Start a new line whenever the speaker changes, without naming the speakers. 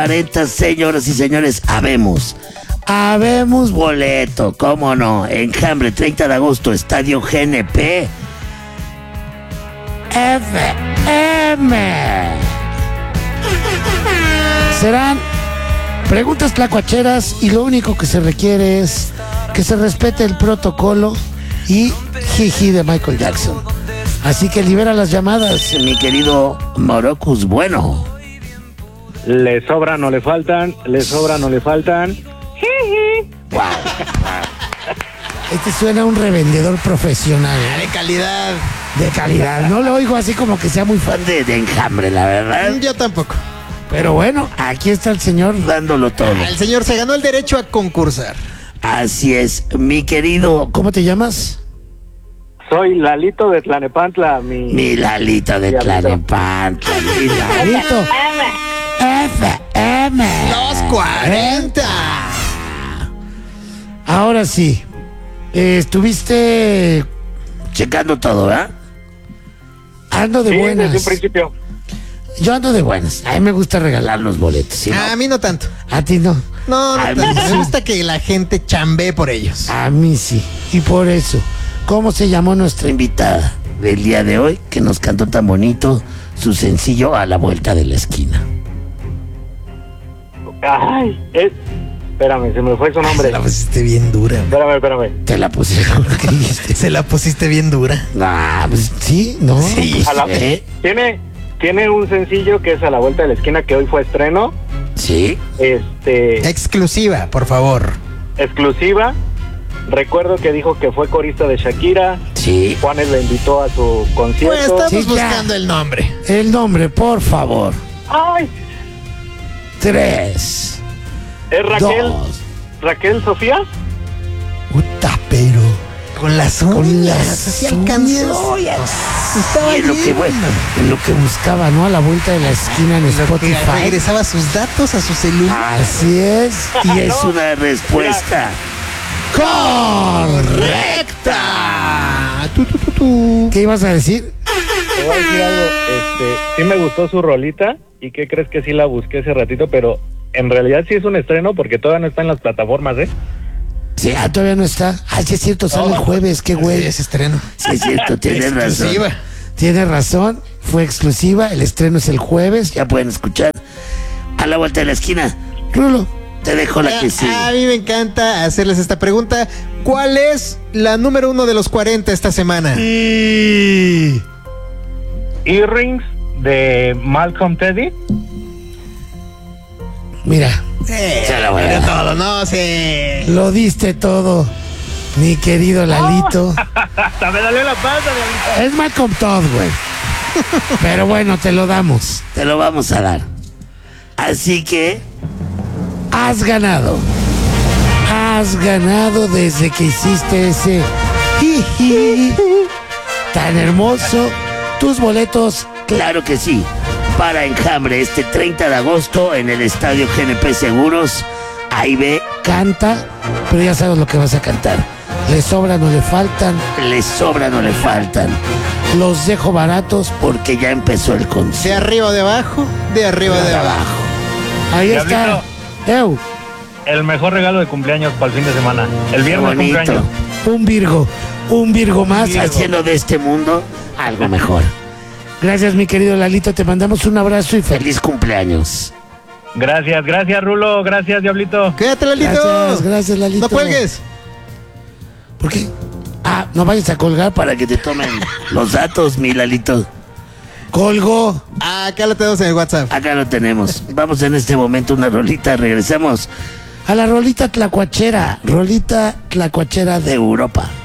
40, señoras y señores, habemos boleto, cómo no, Enjambre, 30 de agosto, Estadio GNP FM. Serán preguntas tlacuacheras y lo único que se requiere es que se respete el protocolo y jiji de Michael Jackson. Así que libera las llamadas, mi querido Morocus Bueno.
Le sobra, no le faltan, le sobra, no le faltan.
Wow. Este suena a un revendedor profesional, ¿eh?
De calidad.
De calidad. No lo oigo así como que sea muy fan de Enjambre, la verdad.
Yo tampoco.
Pero bueno, aquí está el señor dándolo todo.
El señor se ganó el derecho a concursar.
Así es, mi querido. ¿Cómo te llamas?
Soy Lalito de Tlanepantla,
Mi Lalito de Tlanepantla. Mi Lalito. FM.
Los 40.
Ahora sí. Estuviste checando todo, ¿verdad? Ando de buenas.
Desde un principio.
Yo ando de buenas. A mí me gusta regalar los boletos. ¿Sí, no?
A mí no tanto.
A ti no.
No
A mí
tanto.
sí.
Me gusta que la gente chambee por ellos.
A mí sí. Y por eso, ¿cómo se llamó nuestra invitada del día de hoy que nos cantó tan bonito su sencillo A la vuelta de la esquina?
Ay, espérame, se me fue su nombre.
Se la pusiste bien dura.
Espérame.
Te la pusieron. ¿Qué dijiste?
Se la pusiste bien dura.
Ah, pues sí, ¿no?
Sí.
Pues,
Tiene un sencillo que es A la vuelta de la esquina, que hoy fue estreno.
Sí.
Exclusiva, por favor.
Exclusiva. Recuerdo que dijo que fue corista de Shakira.
Sí.
Juanes le invitó a su
Pues
concierto.
estamos
Sí, ya.
buscando el nombre.
El nombre, por favor.
Ay,
3,
es Raquel.
2.
Raquel Sofía.
Puta, pero
Con las uñas. Así alcanzó. Estaba
Y en lo que, bueno, en lo que buscaba, ¿no? A la vuelta de la esquina en Spotify.
Regresaba sus datos a su celular.
Así es. Y es una respuesta correcta. ¿Qué ibas a decir?
Te voy a decir algo. Sí me gustó su rolita. ¿Y qué crees que sí la busqué hace ratito? Pero en realidad sí es un estreno porque todavía no está en las plataformas, ¿eh?
Sí, todavía no está. Sí es cierto, sale el jueves, qué güey.
Es estreno.
Sí es cierto, tienes razón.
Exclusiva.
Tienes razón, fue exclusiva, el estreno es el jueves, ya pueden escuchar A la vuelta de la esquina. Rulo, te dejo la que sigue.
A mí me encanta hacerles esta pregunta. ¿Cuál es la número 1 de los 40 esta semana?
Earrings de Malcolm Teddy.
Mira, se la voy a
Mira
dar.
todo, no sé.
Lo diste todo, mi querido Lalito.
Hasta me dale la panza, Diablito.
Es Malcolm Todd, güey. Pero bueno, te lo damos. Te lo vamos a dar. Así que has ganado. Has ganado desde que hiciste ese jiji tan hermoso. Tus boletos, claro que sí, para Enjambre este 30 de agosto en el Estadio GNP Seguros. Ahí ve, canta, pero ya sabes lo que vas a cantar. Le sobran o le faltan, le sobran o le faltan. Los dejo baratos porque ya empezó el
De
concierto.
arriba o de abajo, de arriba o de abajo.
Ahí
Diablito.
está.
El mejor regalo de cumpleaños para el fin de semana. El
Qué
viernes
bonito.
cumpleaños.
Un Virgo más
Virgo.
haciendo de este mundo algo mejor. Gracias, mi querido Lalito. Te mandamos un abrazo y feliz cumpleaños.
Gracias, Rulo. Gracias, Diablito.
Cuídate, Lalito.
Gracias, Lalito.
No cuelgues.
¿Por qué? No vayas a colgar para que te tomen los datos, mi Lalito. Colgo.
Acá lo tenemos en el WhatsApp.
Acá lo tenemos. Vamos en este momento una rolita. Regresamos a la rolita tlacuachera. Rolita tlacuachera de Europa.